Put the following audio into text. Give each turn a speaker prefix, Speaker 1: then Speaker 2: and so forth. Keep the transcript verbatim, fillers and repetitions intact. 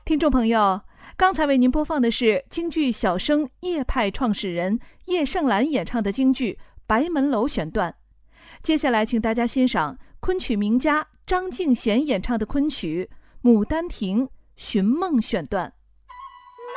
Speaker 1: 听众朋友，刚才为您播放的是京剧小生叶派创始人叶盛兰演唱的京剧《白门楼》选段。接下来请大家欣赏昆曲名家张敬贤演唱的昆曲《牡丹亭·寻梦》选段。